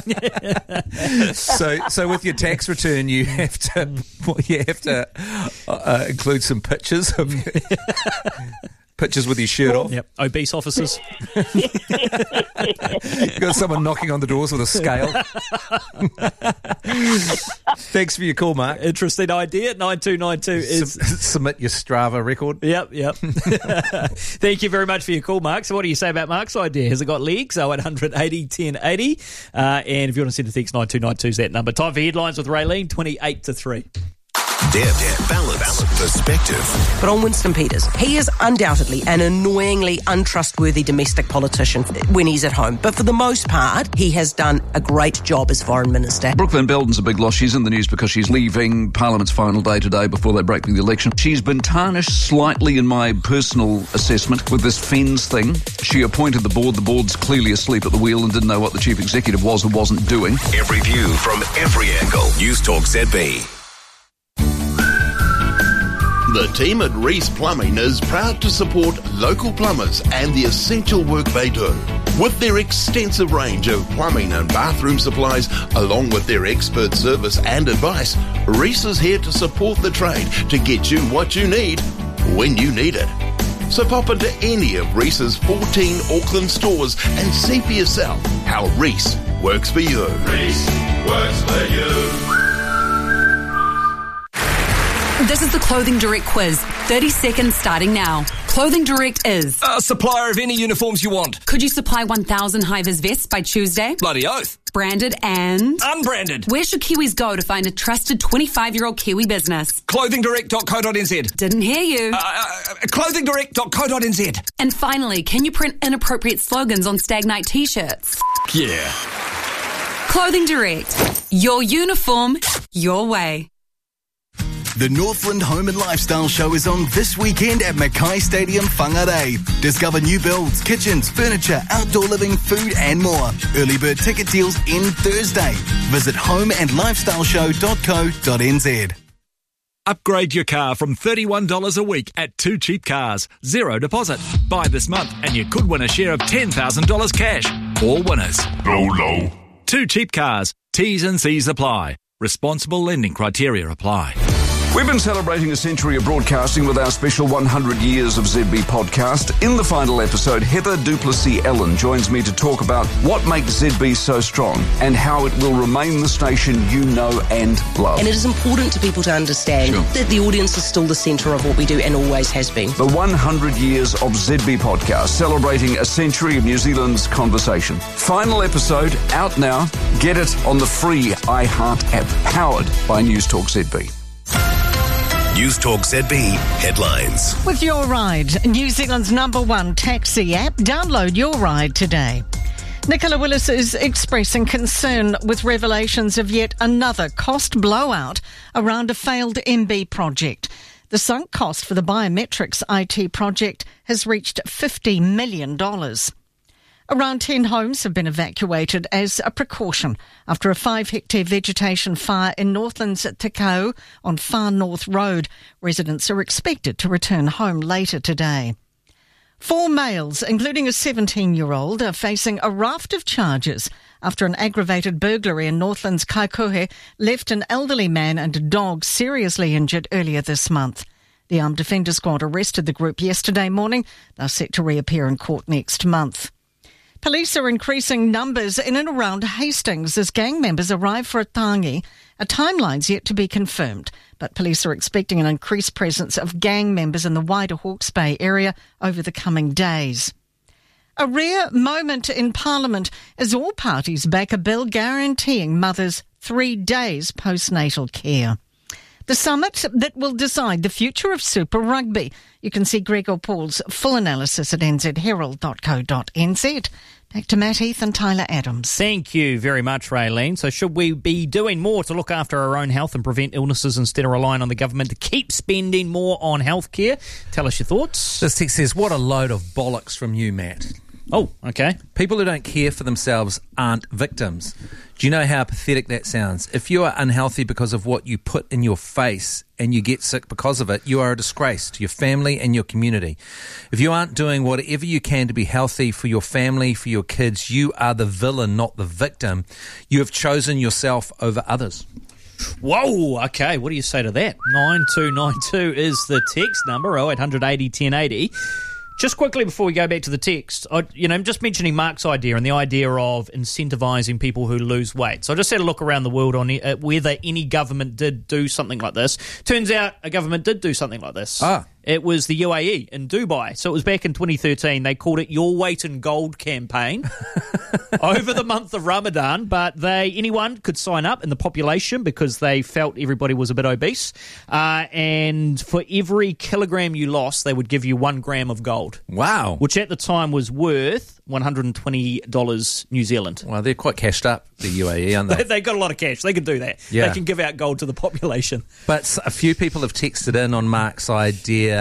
So with your tax return, you have to include some pictures of pictures with your shirt off. Yep. Obese officers. Got someone knocking on the doors with a scale. Thanks for your call, Mark. Interesting idea. 9292 is... Submit your Strava record. Yep. Thank you very much for your call, Mark. So what do you say about Mark's idea? Has it got legs? 0800 80 10 80. And if you want to send a text, 9292 is that number. Time for headlines with Raylene, 28 to 3. Depth, balance, perspective. But on Winston Peters, he is undoubtedly an annoyingly untrustworthy domestic politician when he's at home. But for the most part, he has done a great job as Foreign Minister. Brooke Van Belden's a big loss. She's in the news because she's leaving Parliament's final day today before they break the election. She's been tarnished slightly in my personal assessment with this FENS thing. She appointed the board. The board's clearly asleep at the wheel and didn't know what the chief executive was or wasn't doing. Every view from every angle. News Talk ZB. The team at Reese Plumbing is proud to support local plumbers and the essential work they do. With their extensive range of plumbing and bathroom supplies, along with their expert service and advice, Reese is here to support the trade to get you what you need when you need it. So pop into any of Reese's 14 Auckland stores and see for yourself how Reese works for you. Reese works for you. This is the Clothing Direct quiz. 30 seconds starting now. Clothing Direct is... a supplier of any uniforms you want. Could you supply 1,000 high-vis vests by Tuesday? Bloody oath. Branded and... unbranded. Where should Kiwis go to find a trusted 25-year-old Kiwi business? Clothingdirect.co.nz. Didn't hear you. Clothingdirect.co.nz. And finally, can you print inappropriate slogans on Stag Night t-shirts? Yeah. Clothing Direct. Your uniform, your way. The Northland Home and Lifestyle Show is on this weekend at Mackay Stadium, Whangarei. Discover new builds, kitchens, furniture, outdoor living, food and more. Early bird ticket deals end Thursday. Visit homeandlifestyleshow.co.nz. Upgrade your car from $31 a week at Two Cheap Cars. Zero deposit. Buy this month and you could win a share of $10,000 cash. All winners. Low. Two Cheap Cars. T's and C's apply. Responsible lending criteria apply. We've been celebrating a century of broadcasting with our special 100 Years of ZB podcast. In the final episode, Heather Duplessis-Ellen joins me to talk about what makes ZB so strong and how it will remain the station you know and love. And it is important to people to understand that the audience is still the centre of what we do and always has been. The 100 Years of ZB podcast, celebrating a century of New Zealand's conversation. Final episode, out now. Get it on the free iHeart app, powered by News Talk ZB. News Talk ZB headlines. With Your Ride, New Zealand's #1 taxi app, download Your Ride today. Nicola Willis is expressing concern with revelations of yet another cost blowout around a failed MB project. The sunk cost for the biometrics IT project has reached $50 million. Around 10 homes have been evacuated as a precaution after a 5-hectare vegetation fire in Northland's Tekau on Far North Road. Residents are expected to return home later today. 4 males, including a 17-year-old, are facing a raft of charges after an aggravated burglary in Northland's Kaikohe left an elderly man and a dog seriously injured earlier this month. The Armed Defender Squad arrested the group yesterday morning. They're set to reappear in court next month. Police are increasing numbers in and around Hastings as gang members arrive for a tangi. A timeline's yet to be confirmed, but police are expecting an increased presence of gang members in the wider Hawke's Bay area over the coming days. A rare moment in Parliament as all parties back a bill guaranteeing mothers 3 days postnatal care. The summit that will decide the future of Super Rugby. You can see Gregor Paul's full analysis at nzherald.co.nz. Back to Matt Heath and Tyler Adams. Thank you very much, Raylene. So should we be doing more to look after our own health and prevent illnesses instead of relying on the government to keep spending more on healthcare? Tell us your thoughts. This text says, what a load of bollocks from you, Matt. Oh, okay. People who don't care for themselves aren't victims. Do you know how pathetic that sounds? If you are unhealthy because of what you put in your face and you get sick because of it, you are a disgrace to your family and your community. If you aren't doing whatever you can to be healthy for your family, for your kids, you are the villain, not the victim. You have chosen yourself over others. Whoa, okay, what do you say to that? 9292 is the text number, 0800 80 1080. Just quickly before we go back to the text, just mentioning Mark's idea and the idea of incentivising people who lose weight. So I just had a look around the world on whether any government did do something like this. Turns out a government did do something like this. It was the UAE in Dubai. So it was back in 2013. They called it Your Weight in Gold campaign over the month of Ramadan. But anyone could sign up in the population because they felt everybody was a bit obese. And for every kilogram you lost, they would give you 1 gram of gold. Wow. Which at the time was worth $120 New Zealand. Well, they're quite cashed up, the UAE, aren't they? They got a lot of cash. They can do that. Yeah. They can give out gold to the population. But a few people have texted in on Mark's idea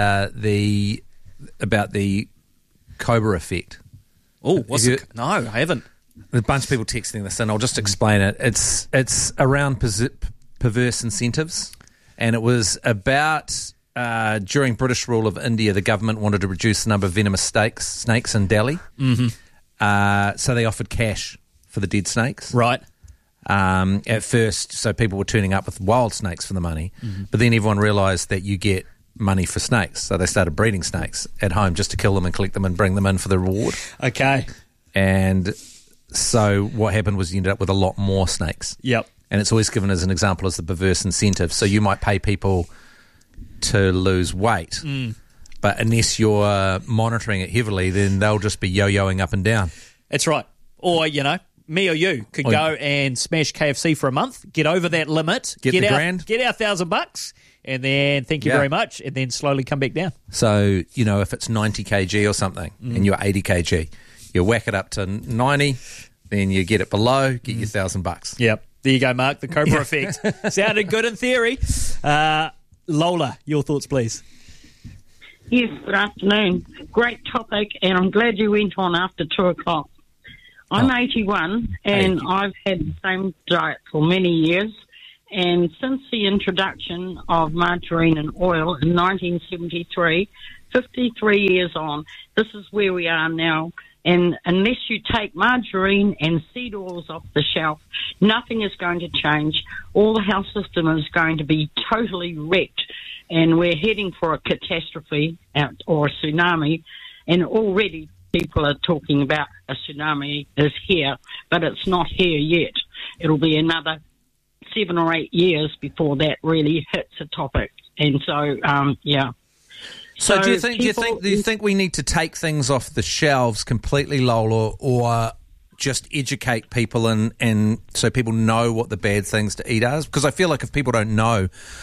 about the Cobra effect. Oh, no, I haven't. A bunch of people texting this, and I'll just explain it. It's around perverse incentives, and it was about during British rule of India, the government wanted to reduce the number of venomous snakes in Delhi. Mm-hmm. So they offered cash for the dead snakes. Right. At first, so people were turning up with wild snakes for the money, but then everyone realised that you get money for snakes, so they started breeding snakes at home just to kill them and collect them and bring them in for the reward. Okay. And so what happened was you ended up with a lot more snakes. Yep. And it's always given as an example as the perverse incentive. So you might pay people to lose weight, but unless you're monitoring it heavily, then they'll just be yo-yoing up and down. That's right. Or, me or you could go and smash KFC for a month, get over that limit, get the grand, get our $1,000, and then thank you very much, and then slowly come back down. So, if it's 90 kg or something and you're 80 kg, you whack it up to 90, then you get it below, get your $1,000. Yep. There you go, Mark, the Cobra effect. Sounded good in theory. Lola, your thoughts, please. Yes, good afternoon. Great topic, and I'm glad you went on after 2 o'clock. I'm 81, and I've had the same diet for many years. And since the introduction of margarine and oil in 1973, 53 years on, this is where we are now. And unless you take margarine and seed oils off the shelf, nothing is going to change. All the health system is going to be totally wrecked, and we're heading for a catastrophe or a tsunami. And already people are talking about a tsunami is here, but it's not here yet. It'll be another 7 or 8 years before that really hits the topic. And so, yeah. So do you think we need to take things off the shelves completely, Lola, or just educate people and so people know what the bad things to eat are? Because I feel like if people don't know,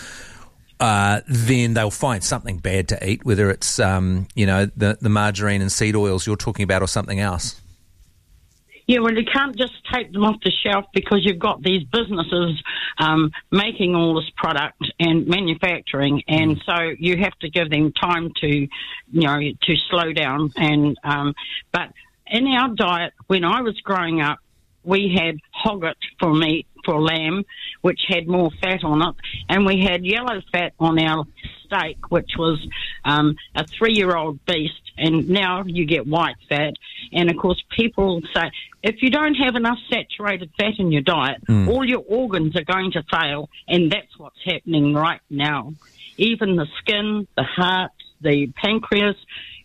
then they'll find something bad to eat, whether it's the margarine and seed oils you're talking about or something else. Yeah, well, you can't just take them off the shelf because you've got these businesses making all this product and manufacturing, and so you have to give them time to slow down. And but in our diet, when I was growing up, we had hogget for meat, for lamb, which had more fat on it, and we had yellow fat on our steak, which was a 3-year-old beast, and now you get white fat. And, of course, people say, if you don't have enough saturated fat in your diet, all your organs are going to fail, and that's what's happening right now. Even the skin, the heart, the pancreas.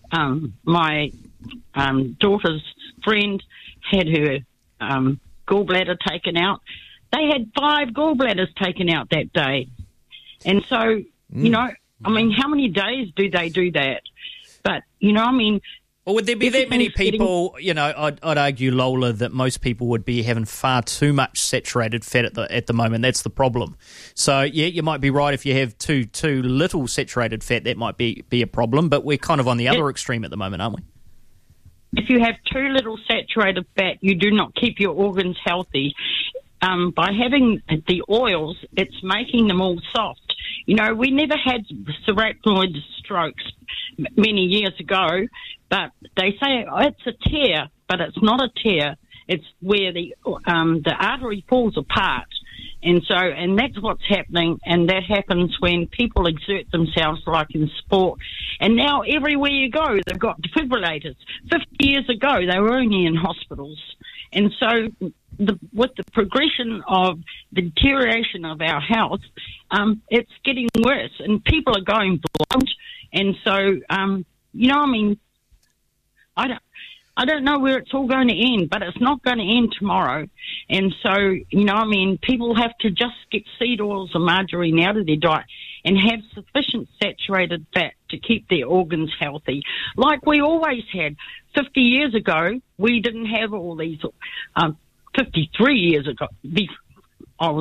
My daughter's friend had her gallbladder taken out. They had 5 gallbladders taken out that day. And so, how many days do they do that? But, Or would there be that many people, I'd argue, Lola, that most people would be having far too much saturated fat at the moment. That's the problem. So, yeah, you might be right. If you have too little saturated fat, that might be a problem. But we're kind of on the other extreme at the moment, aren't we? If you have too little saturated fat, you do not keep your organs healthy. By having the oils, it's making them all soft. We never had cerebral strokes many years ago, but they say it's a tear, but it's not a tear. It's where the artery falls apart. And that's what's happening, and that happens when people exert themselves like in sport. And now everywhere you go, they've got defibrillators. 50 years ago, they were only in hospitals. And so with the progression of the deterioration of our health, it's getting worse, and people are going blind. And so, I don't know where it's all going to end, but it's not going to end tomorrow. And so, people have to just get seed oils and margarine out of their diet and have sufficient saturated fat to keep their organs healthy. Like we always had. 50 years ago, we didn't have all these. 53 years ago, before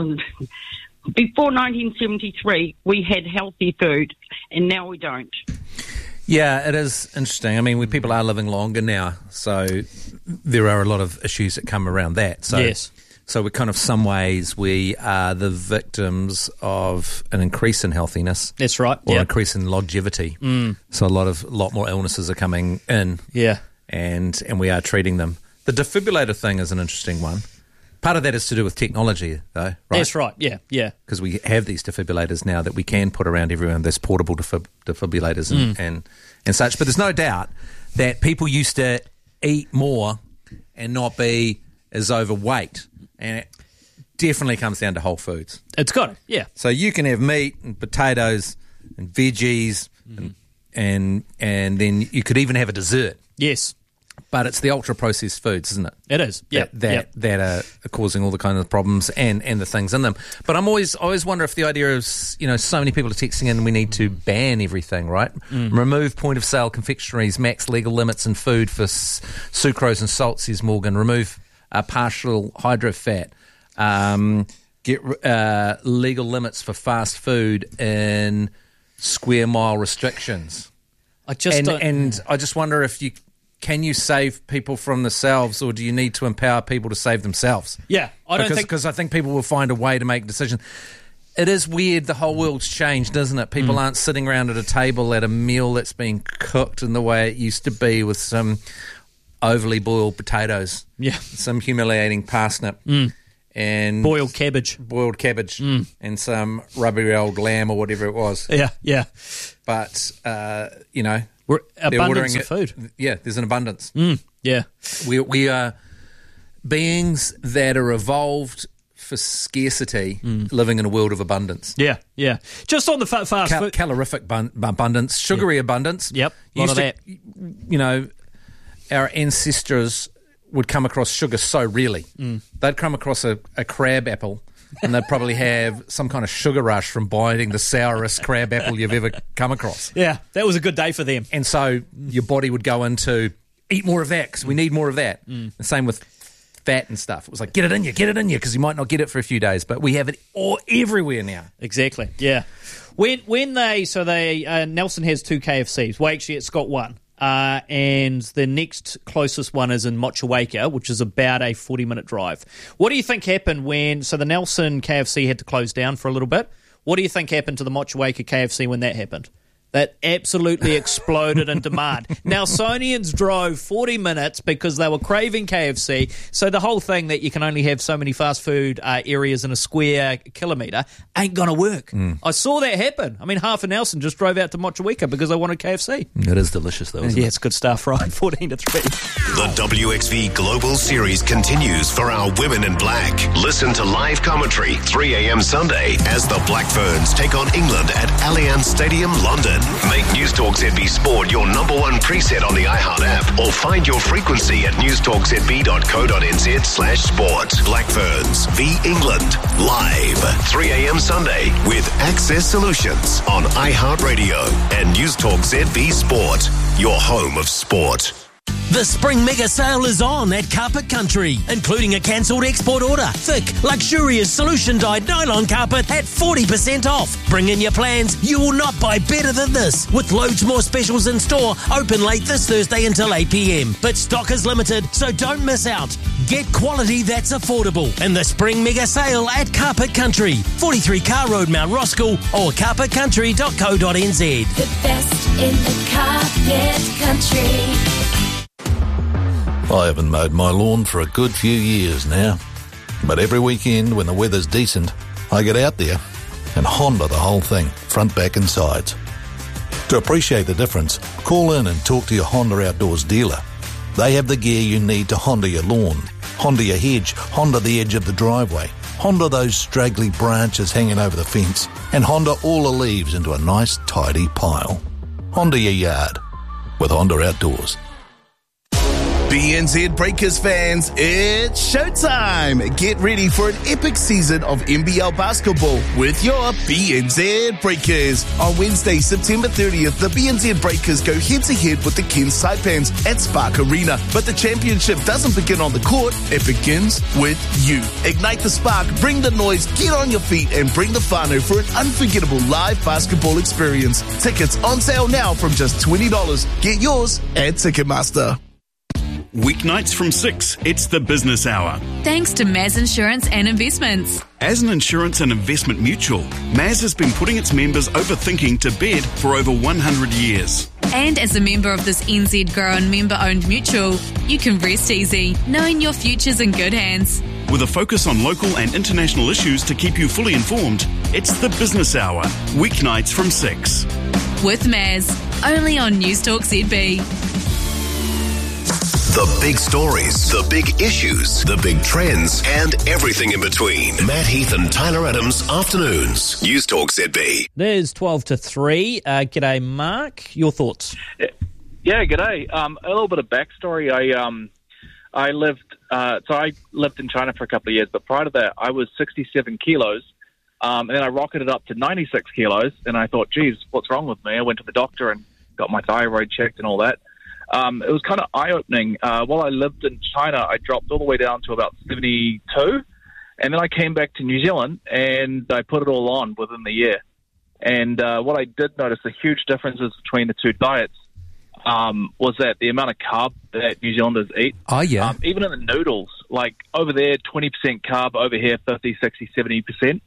1973, we had healthy food, and now we don't. Yeah, it is interesting. People are living longer now, so there are a lot of issues that come around that. So, yes. So we're kind of, some ways, we are the victims of an increase in healthiness. That's right. Or increase in longevity. So a lot more illnesses are coming in. Yeah. And we are treating them. The defibrillator thing is an interesting one. Part of that is to do with technology, though, right? That's right, yeah. Because we have these defibrillators now that we can put around everyone. There's portable defibrillators and such. But there's no doubt that people used to eat more and not be as overweight. And it definitely comes down to whole foods. It's got it, yeah. So you can have meat and potatoes and veggies and then you could even have a dessert. Yes. But it's the ultra-processed foods, isn't it? It is, yeah. That are causing all the kind of problems and the things in them. But I always wonder if the idea of, so many people are texting in, we need to ban everything, right? Remove point-of-sale confectionaries, max legal limits in food for sucrose and salt, says Morgan. Remove partial hydro fat. Get legal limits for fast food in square mile restrictions. I just wonder if can you save people from themselves, or do you need to empower people to save themselves? Yeah, because I think people will find a way to make decisions. It is weird. The whole world's changed, doesn't it? People aren't sitting around at a table at a meal that's been cooked in the way it used to be with some overly boiled potatoes. Yeah. Some humiliating parsnip. And boiled cabbage. And some rubbery old lamb or whatever it was. Yeah. But, abundance of food. Yeah, there's an abundance. Yeah. We are beings that are evolved for scarcity, living in a world of abundance. Yeah. Just on the fast food. Calorific abundance, sugary abundance. Yep, a lot of that. Our ancestors would come across sugar so rarely. They'd come across a crab apple and they'd probably have some kind of sugar rush from biting the sourest crab apple you've ever come across. Yeah, that was a good day for them. And so your body would go into, eat more of that because we need more of that. The same with fat and stuff. It was like, get it in you, because you might not get it for a few days, but we have it everywhere now. Exactly, yeah. When Nelson has 2 KFCs. Well, actually, it's got one. And the next closest one is in Motueka, which is about a 40-minute drive. What do you think happened so the Nelson KFC had to close down for a little bit. What do you think happened to the Motueka KFC when that happened? That absolutely exploded in demand. Nelsonians drove 40 minutes because they were craving KFC. So the whole thing that you can only have so many fast food areas in a square kilometre ain't going to work. I saw that happen. I mean, half of Nelson just drove out to Motueka because they wanted KFC. It is delicious, though, isn't it? Yeah, it's good stuff, right? 14 to 3. The WXV Global Series continues for our Women in Black. Listen to live commentary 3 a.m. Sunday as the Black Ferns take on England at Allianz Stadium, London. Make Newstalk ZB Sport your number one preset on the iHeart app or find your frequency at newstalkzb.co.nz/sport. Black Ferns v England live 3 a.m. Sunday with Access Solutions on iHeartRadio and Newstalk ZB Sport, your home of sport. The spring mega sale is on at Carpet Country, including a cancelled export order. Thick, luxurious solution-dyed nylon carpet at 40% off. Bring in your plans. You will not buy better than this. With loads more specials in store, open late this Thursday until 8 p.m. But stock is limited, so don't miss out. Get quality that's affordable in the spring mega sale at Carpet Country, 43 Car Road, Mount Roskill, or carpetcountry.co.nz. The best in the carpet country. I haven't mowed my lawn for a good few years now. But every weekend when the weather's decent, I get out there and Honda the whole thing, front, back and sides. To appreciate the difference, call in and talk to your Honda Outdoors dealer. They have the gear you need to Honda your lawn, Honda your hedge, Honda the edge of the driveway, Honda those straggly branches hanging over the fence, and Honda all the leaves into a nice tidy pile. Honda your yard with Honda Outdoors. BNZ Breakers fans, it's showtime! Get ready for an epic season of NBL basketball with your BNZ Breakers. On Wednesday, September 30th, the BNZ Breakers go head-to-head with the Cairns Taipans at Spark Arena. But the championship doesn't begin on the court, it begins with you. Ignite the spark, bring the noise, get on your feet, and bring the whānau for an unforgettable live basketball experience. Tickets on sale now from just $20. Get yours at Ticketmaster. Weeknights from 6, it's the Business Hour. Thanks to Maz Insurance and Investments. As an insurance and investment mutual, Maz has been putting its members overthinking to bed for over 100 years. And as a member of this NZ Grown member-owned mutual, you can rest easy, knowing your future's in good hands. With a focus on local and international issues to keep you fully informed, it's the Business Hour, weeknights from 6. With Maz, only on Newstalk ZB. The big stories, the big issues, the big trends, and everything in between. Matt Heath and Tyler Adams, afternoons. Newstalk ZB. There's 12 to 3. G'day, Mark. Your thoughts? Yeah, g'day. A little bit of backstory. I lived in China for a couple of years, but prior to that, I was 67 kilos. And then I rocketed up to 96 kilos, and I thought, geez, what's wrong with me? I went to the doctor and got my thyroid checked and all that. It was kind of eye-opening. While I lived in China, I dropped all the way down to about 72, and then I came back to New Zealand, and I put it all on within the year. And what I did notice, the huge differences between the two diets, was that the amount of carb that New Zealanders eat. Oh, yeah. Even in the noodles, like over there, 20% carb, over here, 50, 60, 70%.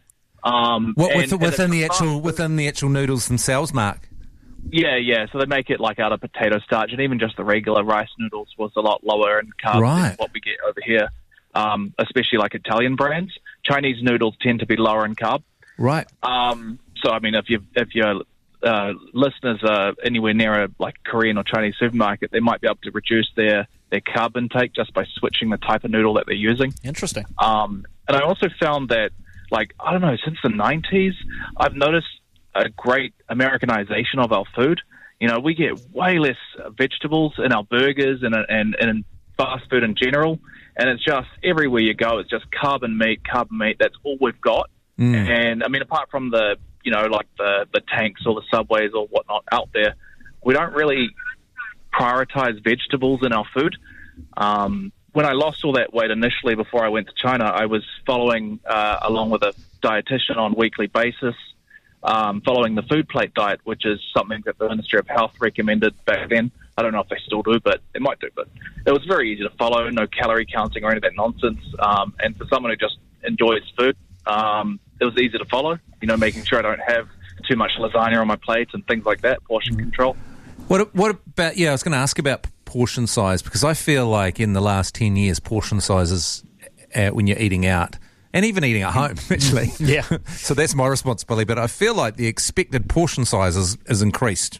Within the actual noodles themselves, Mark? Yeah. So they make it like out of potato starch, and even just the regular rice noodles was a lot lower in carbs than what we get over here, especially like Italian brands. Chinese noodles tend to be lower in carb. Right. So, I mean, if your listeners are anywhere near a Korean or Chinese supermarket, they might be able to reduce their carb intake just by switching the type of noodle that they're using. Interesting. And I also found that, since the 90s, I've noticed a great Americanization of our food. You know, we get way less vegetables in our burgers and in fast food in general, and it's just everywhere you go, it's just carb and meat. That's all we've got. And I mean, apart from the tanks or the Subways or whatnot out there, we don't really prioritize vegetables in our food. When I lost all that weight initially before I went to China, I was following along with a dietitian on a weekly basis, following the food plate diet, which is something that the Ministry of Health recommended back then. I don't know if they still do, but it might do. But it was very easy to follow, no calorie counting or any of that nonsense. And for someone who just enjoys food, it was easy to follow, making sure I don't have too much lasagna on my plate and things like that, portion control. What about, I was going to ask about portion size, because I feel like in the last 10 years, portion sizes when you're eating out, and even eating at home, actually. Yeah. So that's my responsibility, but I feel like the expected portion size is increased.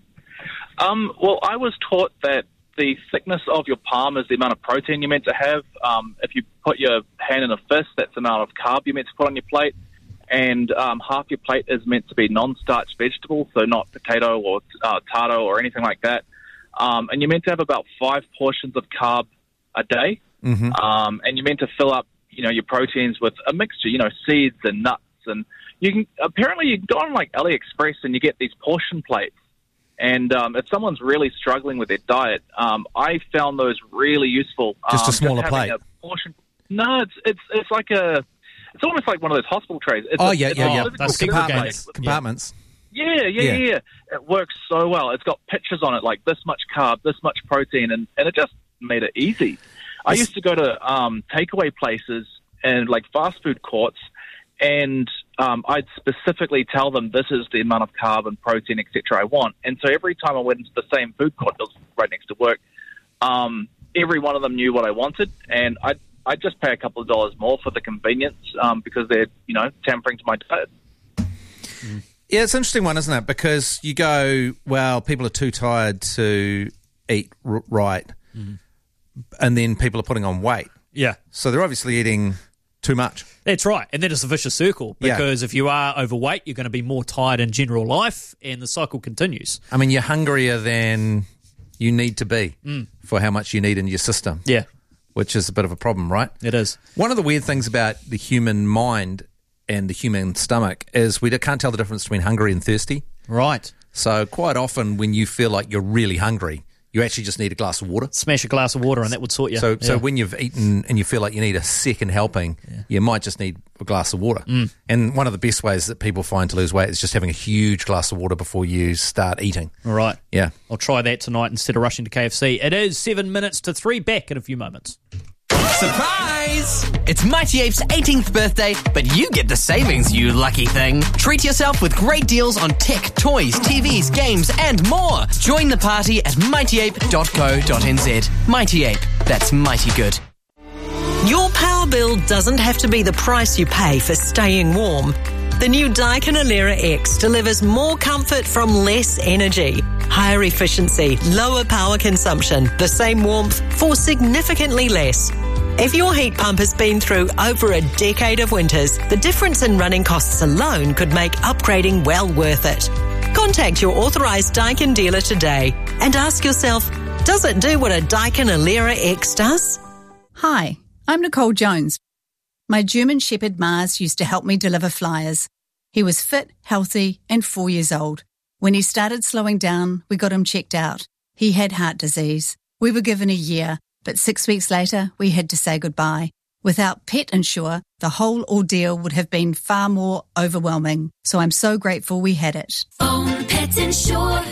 Well, I was taught that the thickness of your palm is the amount of protein you're meant to have. If you put your hand in a fist, that's the amount of carb you're meant to put on your plate. And half your plate is meant to be non-starch vegetables, so not potato or taro or anything like that. And you're meant to have about 5 portions of carb a day. Mm-hmm. And you're meant to fill up, your proteins with a mixture, seeds and nuts. And you can go on AliExpress and you get these portion plates. And if someone's really struggling with their diet, I found those really useful. Just a smaller just plate. A portion. No, it's like it's almost like one of those hospital trays. Those compartments. Yeah. It works so well. It's got pictures on it, like this much carb, this much protein, and it just made it easy. I used to go to takeaway places and fast food courts, and I'd specifically tell them this is the amount of carb and protein, etc. I want. And so every time I went into the same food court that was right next to work, every one of them knew what I wanted, and I'd just pay a couple of dollars more for the convenience because they're, tampering to my diet. Yeah, it's an interesting one, isn't it? Because you go, well, people are too tired to eat right, and then people are putting on weight. Yeah. So they're obviously eating too much. That's right. And then it's a vicious circle because if you are overweight, you're going to be more tired in general life, and the cycle continues. I mean, you're hungrier than you need to be for how much you need in your system. Yeah. Which is a bit of a problem, right? It is. One of the weird things about the human mind and the human stomach is we can't tell the difference between hungry and thirsty. Right. So quite often when you feel like you're really hungry, you actually just need a glass of water. Smash a glass of water and that would sort you. So when you've eaten and you feel like you need a second helping, you might just need a glass of water. And one of the best ways that people find to lose weight is just having a huge glass of water before you start eating. All right. Yeah. I'll try that tonight instead of rushing to KFC. It is 7 minutes to 3. Back in a few moments. Surprise! It's Mighty Ape's 18th birthday, but you get the savings, you lucky thing. Treat yourself with great deals on tech, toys, TVs, games, and more. Join the party at mightyape.co.nz. Mighty Ape, that's mighty good. Your power bill doesn't have to be the price you pay for staying warm. The new Daikin Alera X delivers more comfort from less energy, higher efficiency, lower power consumption, the same warmth for significantly less. If your heat pump has been through over a decade of winters, the difference in running costs alone could make upgrading well worth it. Contact your authorised Daikin dealer today and ask yourself, does it do what a Daikin Alera X does? Hi, I'm Nicole Jones. My German Shepherd Mars used to help me deliver flyers. He was fit, healthy, and 4 years old. When he started slowing down, we got him checked out. He had heart disease. We were given a year, but 6 weeks later, we had to say goodbye. Without Pet Insure, the whole ordeal would have been far more overwhelming. So I'm so grateful we had it. Phone Pet Insure.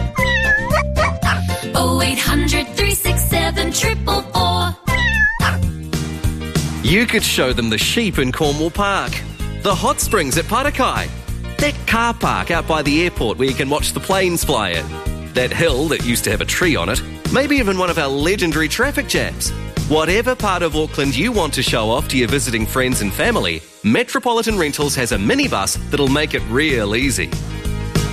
0800 367 444. You could show them the sheep in Cornwall Park. the hot springs at Parakai, that car park out by the airport where you can watch the planes fly in, that hill that used to have a tree on it, maybe even one of our legendary traffic jams. Whatever part of Auckland you want to show off to your visiting friends and family, Metropolitan Rentals has a minibus that'll make it real easy.